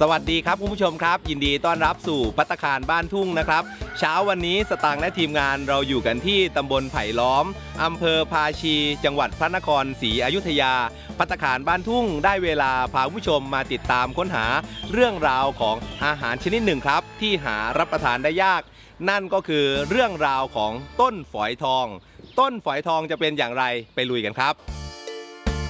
สวัสดีครับคุณผู้ชมครับยินดีต้อนรับสู่ภัตตาคารบ้านทุ่งนะครับเช้าวันนี้สตางค์และทีมงานเราอยู่กันที่ตำบลไผ่ล้อมอำเภอภาชีจังหวัดพระนครศรีอยุธยาภัตตาคารบ้านทุ่งได้เวลาพาผู้ชมมาติดตามค้นหาเรื่องราวของอาหารชนิดหนึ่งครับที่หารับประทานได้ยากนั่นก็คือเรื่องราวของต้นฝอยทองต้นฝอยทองจะเป็นอย่างไรไปลุยกันครับ